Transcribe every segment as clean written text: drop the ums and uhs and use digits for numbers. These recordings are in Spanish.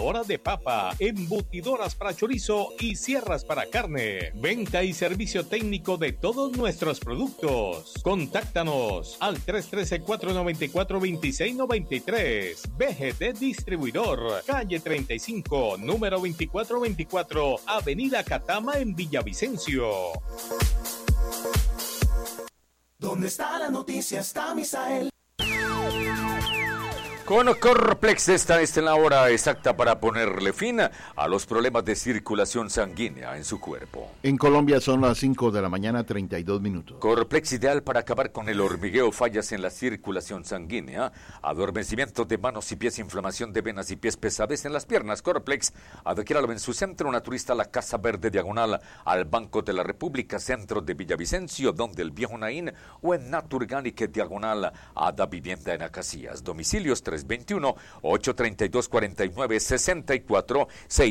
freidora de papa, embutidoras para chorizo y sierras para carne. Venta y servicio técnico de todos nuestros productos. Contáctanos al 313-494-2693. BGT Distribuidor, calle 35, número 2424, Avenida Catama en Villavicencio. ¿Dónde está la noticia? Está Misael. Con Corplex está en la hora exacta para ponerle fin a los problemas de circulación sanguínea en su cuerpo. En Colombia son las 5 de la mañana, 32 minutos. Corplex ideal para acabar con el hormigueo, fallas en la circulación sanguínea, adormecimiento de manos y pies, inflamación de venas y pies, pesadez en las piernas. Corplex, adquiéralo en su centro naturista, la Casa Verde, diagonal al Banco de la República, centro de Villavicencio, donde el Viejo Naín, o en Naturganic, diagonal a Da Vivienda en Acacias. Domicilios 321-832-4964,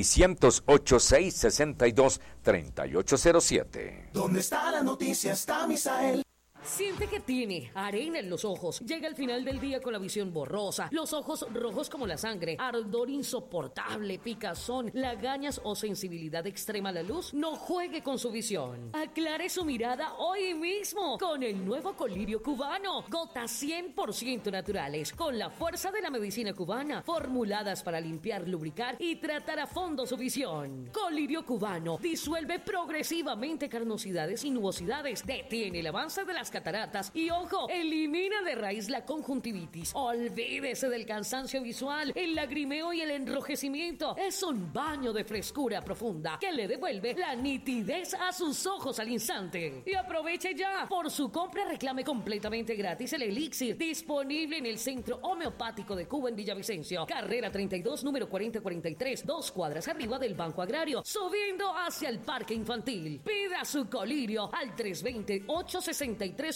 608-662-3807. ¿Dónde está la noticia? Está Misael. Siente que tiene arena en los ojos. Llega al final del día con la visión borrosa, los ojos rojos como la sangre, ardor insoportable, picazón, lagañas o sensibilidad extrema a la luz. No juegue con su visión. Aclare su mirada hoy mismo con el nuevo colirio cubano. Gotas 100% naturales, con la fuerza de la medicina cubana, formuladas para limpiar, lubricar y tratar a fondo su visión. Colirio cubano disuelve progresivamente carnosidades y nubosidades, detiene el avance de las cataratas y, ojo, elimina de raíz la conjuntivitis. Olvídese del cansancio visual, el lagrimeo y el enrojecimiento. Es un baño de frescura profunda que le devuelve la nitidez a sus ojos al instante. Y aproveche ya. Por su compra reclame completamente gratis el elixir, disponible en el Centro Homeopático de Cuba en Villavicencio. Carrera 32, número 4043, 2 cuadras arriba del Banco Agrario, subiendo hacia el Parque Infantil. Pida su colirio al 320-863-4792.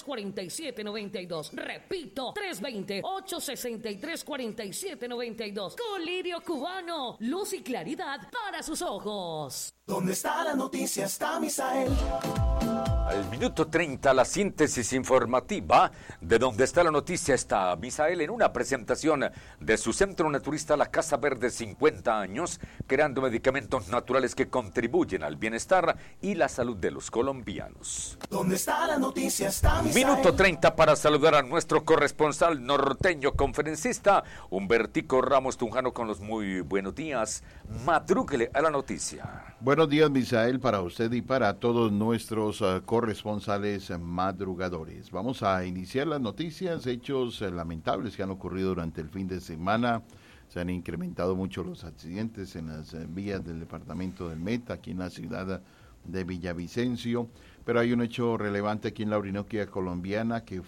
Repito, 320-863-4792. Colirio cubano, luz y claridad para sus ojos. ¿Dónde está la noticia? Está Misael. Al minuto 30, la síntesis informativa de Donde está la noticia está Misael, en una presentación de su centro naturista, la Casa Verde, 50 años, creando medicamentos naturales que contribuyen al bienestar y la salud de los colombianos. ¿Dónde está la noticia? Está Misael. Minuto 30 para saludar a nuestro corresponsal norteño conferencista, Humbertico Ramos Tunjano, con los muy buenos días. Madrúguele a la noticia. Buenos días, Misael, para usted y para todos nuestros corresponsales madrugadores. Vamos a iniciar las noticias, hechos lamentables que han ocurrido durante el fin de semana. Se han incrementado mucho los accidentes en las vías del departamento del Meta, aquí en la ciudad de Villavicencio, pero hay un hecho relevante aquí en la Orinoquia colombiana que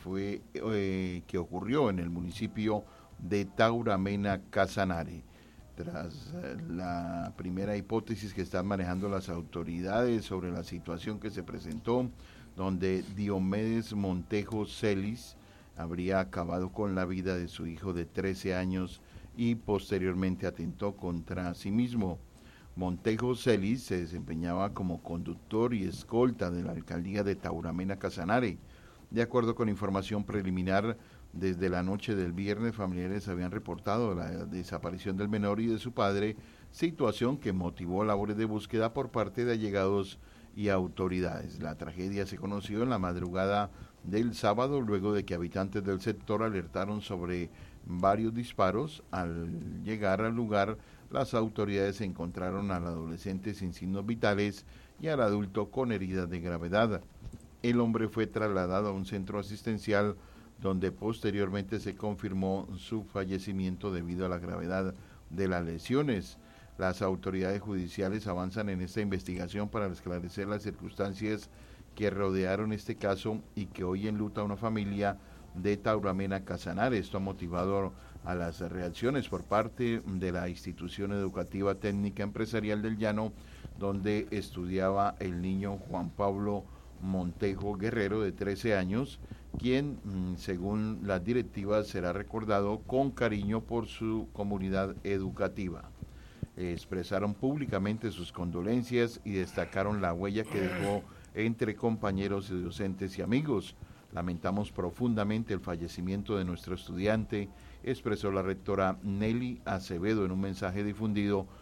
ocurrió en el municipio de Tauramena, Casanare. Tras la primera hipótesis que están manejando las autoridades sobre la situación que se presentó, donde Diomedes Montejo Celis habría acabado con la vida de su hijo de 13 años y posteriormente atentó contra sí mismo. Montejo Celis se desempeñaba como conductor y escolta de la alcaldía de Tauramena, Casanare. De acuerdo con información preliminar, desde la noche del viernes, familiares habían reportado la desaparición del menor y de su padre, situación que motivó labores de búsqueda por parte de allegados y autoridades. La tragedia se conoció en la madrugada del sábado, luego de que habitantes del sector alertaron sobre varios disparos. Al llegar al lugar, las autoridades encontraron al adolescente sin signos vitales y al adulto con heridas de gravedad. El hombre fue trasladado a un centro asistencial donde posteriormente se confirmó su fallecimiento debido a la gravedad de las lesiones. Las autoridades judiciales avanzan en esta investigación para esclarecer las circunstancias que rodearon este caso y que hoy enluta a una familia de Tauramena, Casanare. Esto ha motivado a las reacciones por parte de la institución educativa técnica empresarial del Llano, donde estudiaba el niño Juan Pablo Montejo Guerrero, de 13 años, quien, según las directivas, será recordado con cariño por su comunidad educativa. Expresaron públicamente sus condolencias y destacaron la huella que dejó entre compañeros y docentes y amigos. Lamentamos profundamente el fallecimiento de nuestro estudiante, expresó la rectora Nelly Acevedo en un mensaje difundido